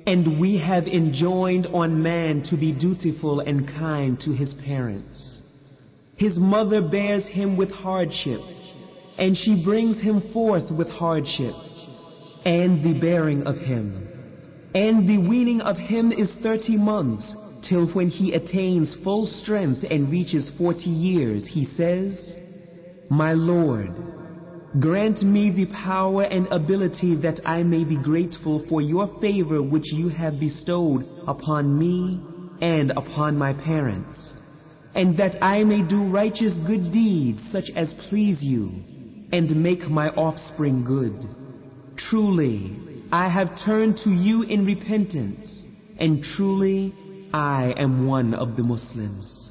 And we have enjoined on man to be dutiful and kind to his parents. His mother bears him with hardship, and she brings him forth with hardship, and the bearing of him. And the weaning of him is 30 months, till when he attains full strength and reaches 40 years, he says, My Lord, grant me the power and ability that I may be grateful for your favor which you have bestowed upon me and upon my parents, and that I may do righteous good deeds such as please you, and make my offspring good. Truly, I have turned to you in repentance, and truly I am one of the Muslims.